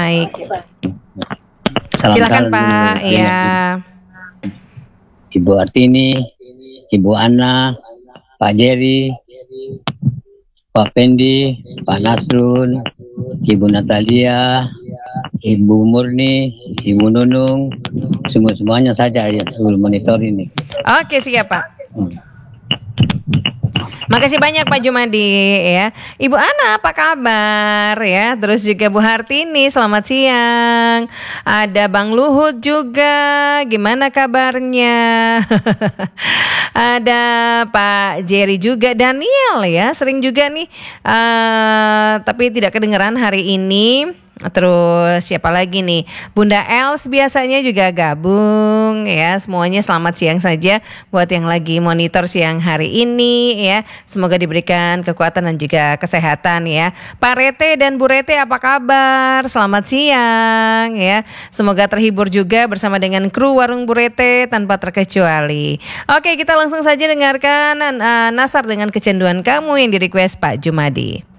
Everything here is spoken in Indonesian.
baik. Salam Silakan dulu, Pak. Ya. Ibu Artini, Ibu Ana, Pak Jerry, Pak Pendi, Pak Nasrun, Ibu Natalia, Ibu Murni, Ibu Nunung, semuanya saja ya sebelum monitor ini. Oke, siap Pak. Makasih banyak Pak Jumadi ya. Ibu Ana apa kabar ya? Terus juga Bu Hartini selamat siang. Ada Bang Luhut juga. Gimana kabarnya? Ada Pak Jerry juga, Daniel ya. Sering juga nih tapi tidak kedengeran hari ini. Terus siapa lagi nih? Bunda Els biasanya juga gabung ya. Semuanya selamat siang saja buat yang lagi monitor siang hari ini ya. Semoga diberikan kekuatan dan juga kesehatan ya. Pak Rete dan Bu Rete apa kabar? Selamat siang ya. Semoga terhibur juga bersama dengan kru Warung Bu Rete tanpa terkecuali. Oke, kita langsung saja dengarkan Nasar dengan Kecanduan Kamu yang di request Pak Jumadi.